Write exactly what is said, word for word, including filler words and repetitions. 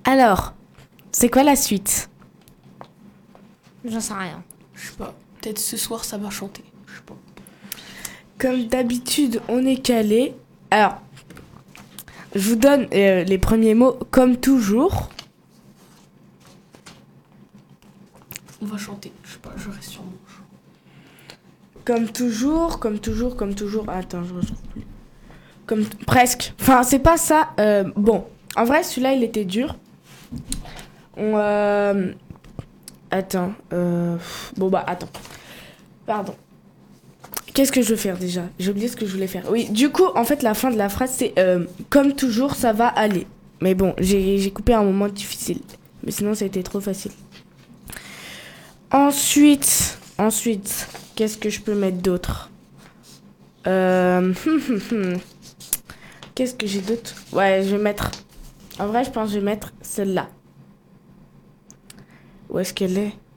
Alors, c'est quoi la suite? J'en sais rien. Je sais pas. Peut-être ce soir, ça va chanter. Je sais pas. Comme d'habitude, on est calé. Alors, je vous donne euh, les premiers mots comme toujours. On va chanter. Je sais pas, je reste sur mon jeu. Comme toujours, comme toujours, comme toujours. Attends, je retrouve plus. Comme t- presque. Enfin, c'est pas ça. euh, bon, en vrai, celui-là, il était dur. On. euh, Attends. euh, Bon, bah, attends. Pardon. Qu'est-ce que je veux faire déjà? J'ai oublié ce que je voulais faire. Oui, du coup, en fait, la fin de la phrase, c'est euh, comme toujours, ça va aller. Mais bon, j'ai j'ai coupé un moment difficile. Mais sinon, ça a été trop facile. Ensuite, ensuite, qu'est-ce que je peux mettre d'autre? Euh, Qu'est-ce que j'ai d'autre? Ouais, je vais mettre... En vrai, je pense que je vais mettre celle-là. Où est-ce qu'elle est?